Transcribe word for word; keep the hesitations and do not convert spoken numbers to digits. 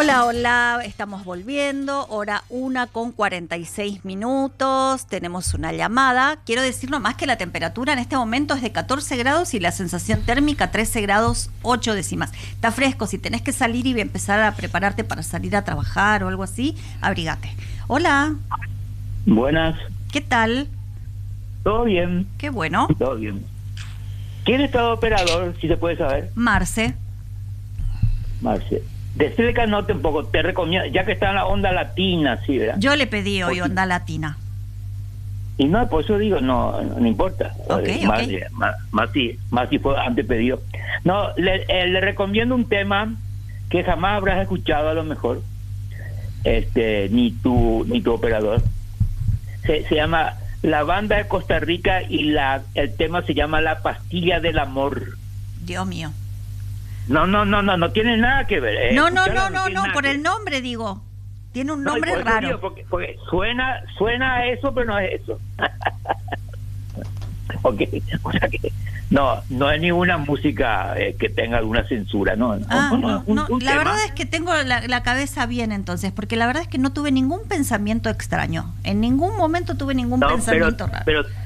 Hola, hola, estamos volviendo, hora una con cuarenta y seis minutos, tenemos una llamada. Quiero decir nomás que la temperatura en este momento es de catorce grados y la sensación térmica trece grados ocho décimas. Está fresco, si tenés que salir y empezar a prepararte para salir a trabajar o algo así, abrigate. Hola. Buenas. ¿Qué tal? ¿Todo bien? Qué bueno. Todo bien. ¿Quién está de operador, si se puede saber? Marce. Marce. Decirle que anote un poco, te recomiendo, ya que está en la onda latina, sí, ¿verdad? Yo le pedí hoy Porque, onda latina. Y no, por eso digo, no, no, no importa. Ok, Eh, más, ok. eh, más, más si, más si fue antes pedido. No, le, eh, le recomiendo un tema que jamás habrás escuchado a lo mejor, este, ni tu, ni tu operador. Se, se llama La Banda de Costa Rica y la el tema se llama La Pastilla del Amor. Dios mío. No, no, no, no, no tiene nada que ver. Eh, No, no, escucharla no, no, tiene no, nada por que el ver. nombre digo. Tiene un No, y nombre por eso raro. digo, porque, porque suena, suena a eso, pero no es eso. Okay. O sea que no, no es ninguna música eh, que tenga alguna censura, no. no, Ah, no, un- no, un la tema. verdad es que tengo la, la cabeza bien entonces, porque la verdad es que no tuve ningún pensamiento extraño. En ningún momento tuve ningún No, pero, pensamiento raro. pero